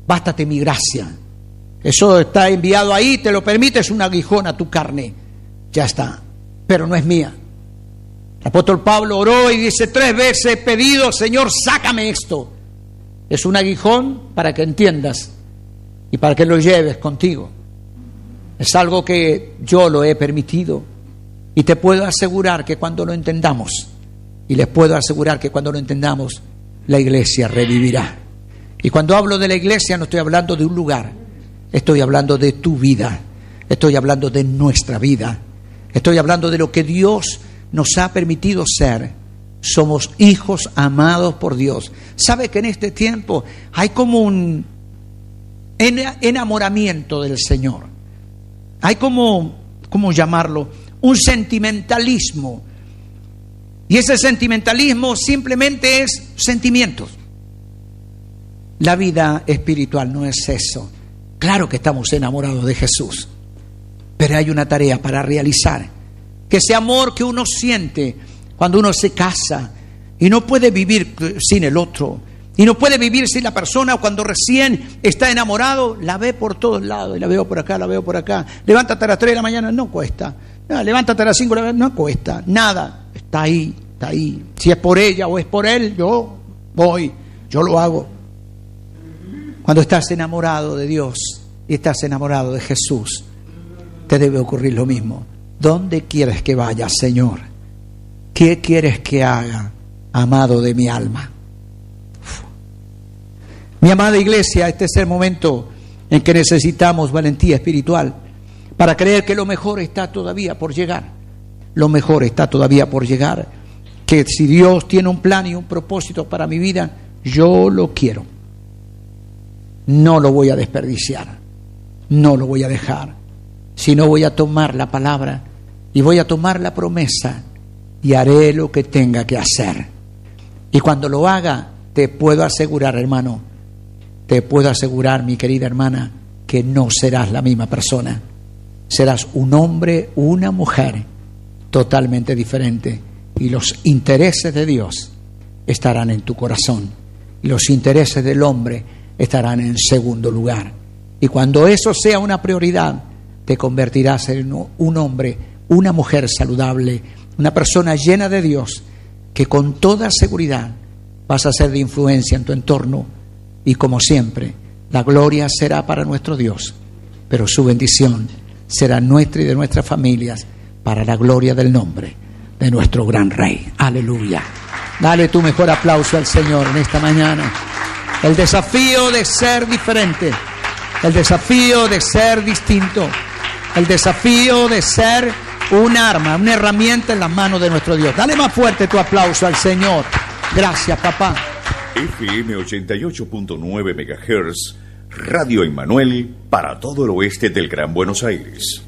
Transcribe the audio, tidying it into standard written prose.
bástate mi gracia. Eso está enviado ahí, te lo permite, es un aguijón a tu carne. Ya está, pero no es mía. El apóstol Pablo oró y dice 3 veces: he pedido, Señor, sácame esto. Es un aguijón para que entiendas y para que lo lleves contigo. Es algo que yo lo he permitido y te puedo asegurar que cuando lo entendamos, y les puedo asegurar que cuando lo entendamos, la iglesia revivirá. Y cuando hablo de la iglesia no estoy hablando de un lugar, estoy hablando de tu vida, estoy hablando de nuestra vida, estoy hablando de lo que Dios nos ha permitido ser. Somos hijos amados por Dios. ¿Sabe que en este tiempo hay como un enamoramiento del Señor? Hay como, ¿cómo llamarlo? Un sentimentalismo. Y ese sentimentalismo simplemente es sentimientos. La vida espiritual no es eso. Claro que estamos enamorados de Jesús, pero hay una tarea para realizar. Que ese amor que uno siente cuando uno se casa y no puede vivir sin el otro, y no puede vivir sin la persona, cuando recién está enamorado, la ve por todos lados, y la veo por acá, la veo por acá. Levántate a las 3 de la mañana, no cuesta. No, levántate a las 5 de la mañana, no cuesta. Nada, está ahí, está ahí. Si es por ella o es por él, yo voy, yo lo hago. Cuando estás enamorado de Dios y estás enamorado de Jesús, te debe ocurrir lo mismo. ¿Dónde quieres que vaya, Señor? ¿Qué quieres que haga, amado de mi alma? Mi amada iglesia, este es el momento en que necesitamos valentía espiritual para creer que lo mejor está todavía por llegar. Lo mejor está todavía por llegar. Que si Dios tiene un plan y un propósito para mi vida, yo lo quiero. No lo voy a desperdiciar. No lo voy a dejar. Sino voy a tomar la palabra y voy a tomar la promesa y haré lo que tenga que hacer. Y cuando lo haga, te puedo asegurar, hermano, te puedo asegurar, mi querida hermana, que no serás la misma persona. Serás un hombre, una mujer totalmente diferente. Y los intereses de Dios estarán en tu corazón. Y los intereses del hombre estarán en segundo lugar. Y cuando eso sea una prioridad, te convertirás en un hombre, una mujer saludable, una persona llena de Dios, que con toda seguridad vas a ser de influencia en tu entorno. Y como siempre, la gloria será para nuestro Dios, pero su bendición será nuestra y de nuestras familias, para la gloria del nombre de nuestro gran Rey. Aleluya. Dale tu mejor aplauso al Señor en esta mañana. El desafío de ser diferente, el desafío de ser distinto, el desafío de ser un arma, una herramienta en las manos de nuestro Dios. Dale más fuerte tu aplauso al Señor. Gracias, papá. FM 88.9 MHz, Radio Emmanuel, para todo el oeste del Gran Buenos Aires.